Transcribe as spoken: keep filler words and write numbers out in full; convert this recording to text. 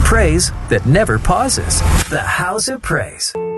praise that never pauses. The House of Praise.